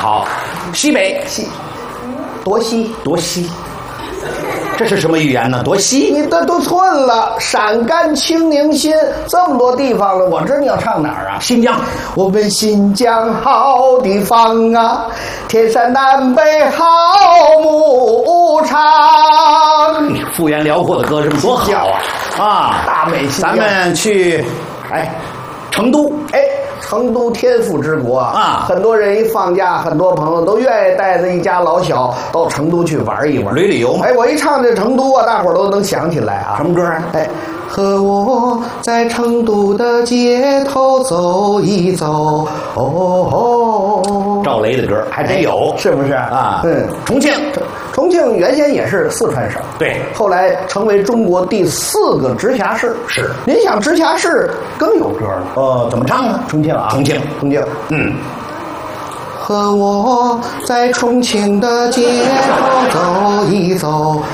好，西北多西， 多西，这是什么语言呢？多西， 你这都错了。陕甘青宁新这么多地方了，我知道你要唱哪儿啊？ 新疆， 我们新疆好地方啊，天山南北好牧场。 幅员辽阔的歌声多好啊！啊， 大美新疆。 咱们去，成都， 成都天府之国啊， 很多人一放假，很多朋友都愿意带着一家老小到成都去玩一玩、 旅游嘛。 我一唱这成都啊，大伙儿都能想起来啊。 什么歌啊？ 和我在成都的街头走一走， 赵雷的歌还真有， 是不是啊？重庆原先也是四川省， 对， 后来成为中国第4个直辖市。 是， 您想直辖市更有歌了。 怎么唱呢？ 重庆啊， 重庆。 和我在重庆的街头走一走，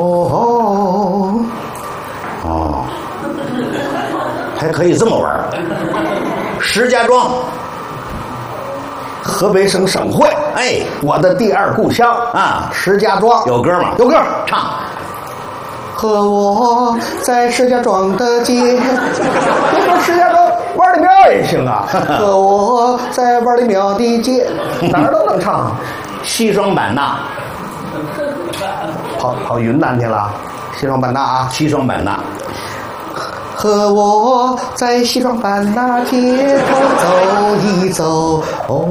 还可以这么玩。石家庄， 河北省省会，我的第2故乡啊， 石家庄有歌吗？ 有歌， 唱。 和我在石家庄的街，别说石家庄，万里庙也行啊。和我在万里庙的街，哪儿都能唱。 西双版纳， 跑云南去了，西双版纳啊， 西双版纳。 和我在西双版纳街头走一走，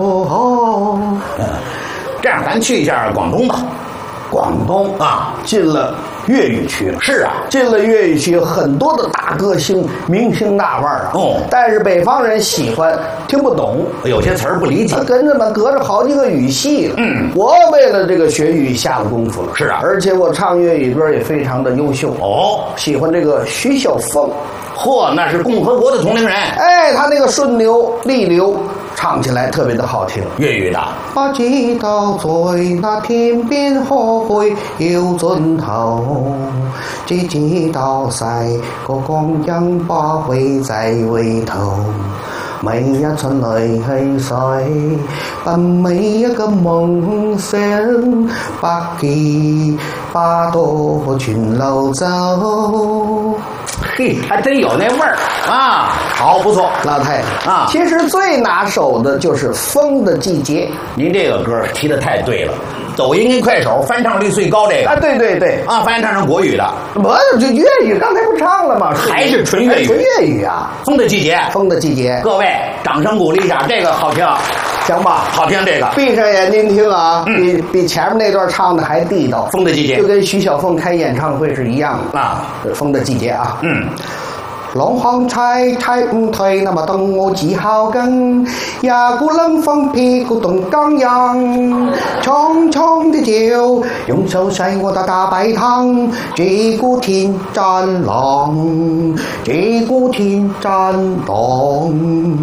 这样咱去一下广东吧。 广东啊，进了粤语区了。 是啊， 进了粤语区，很多的大歌星、明星大腕啊。但是北方人喜欢听不懂， 有些词儿不理解， 跟着嘛隔着好几个语系了。我为了这个学语下了功夫了。 是啊， 而且我唱粤语歌也非常的优秀。喜欢这个徐小凤。 那是共和国的同龄人。 他那个顺流、逆流。唱起来特别的好听， 粤语的。 不知道在那天边可會要盡頭，只知道世個光陰不會再回頭。每一春淚去水，奔每一個夢想，百幾百朵全流走。 还真有那味儿啊！好，不错， 老太太啊。 其实最拿手的就是《风的季节》。 您这个歌提的太对了，抖音跟快手翻唱率最高这个。 对啊， 翻唱成国语的。 不，这粤语刚才不唱了吗？ 还是纯粤语。 纯粤语啊！ 风的季节， 风的季节。 各位，掌声鼓励一下，这个好听， 行吧？ 好听这个。 闭上眼睛听啊，比前面那段唱的还地道。 风的季节， 就跟徐小凤开演唱会是一样的啊。风的季節啊。浪航踩唔退，那麼等我自考緊，也股冷風屁股動剛陽，蒼蒼的橋，用手洗我的大白湯，這股天真浪，這股天真浪。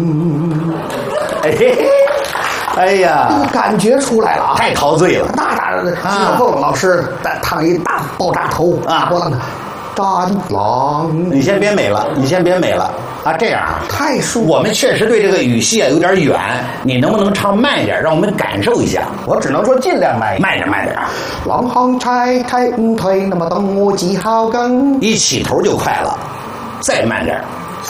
哎呀， 感觉出来了啊！ 太陶醉了。 那徐小凤老师烫一大爆炸头啊，波浪的。 你先别美了啊！这样啊， 太舒服。 我们确实对这个语系有点远，你能不能唱慢一点，让我们感受一下？ 我只能说尽量慢点啊！ 浪航踩唔退，那麼等我自考緊。 一起頭就快了，再慢點，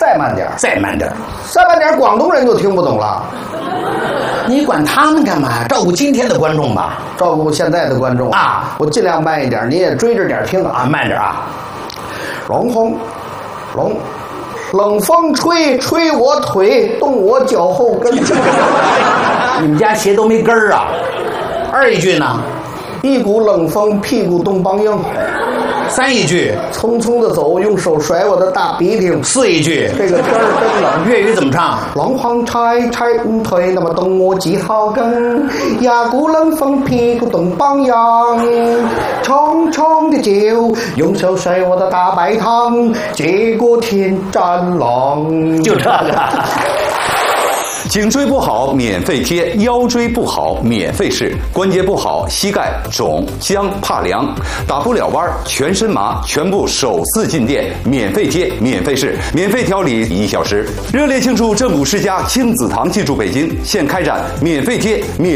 广东人就听不懂了。 你管他们干嘛？照顾今天的观众吧， 照顾现在的观众啊！我尽量慢一点，你也追着点听啊， 慢点啊！ 冷风吹我腿，动我脚后跟。 你们家鞋都没跟儿啊？二一句呢？ 一股冷风，屁股冻梆硬。 三一句， 匆匆的走，用手甩我的大鼻涕。 四一句， 这个天儿真冷。 粤语怎么唱？ 浪航踩唔退，那麼等我自考緊，也股冷風，屁股凍梆硬，蒼蒼的橋，用手甩我的大白湯，這個天真浪。 就這個。 颈椎不好免费贴，腰椎不好免费试，关节不好膝盖肿僵怕凉，打不了弯全身麻，全部首次进店，免费贴免费试，免费调理1小时。热烈庆祝正骨世家亲子堂进驻北京，现开展免费贴免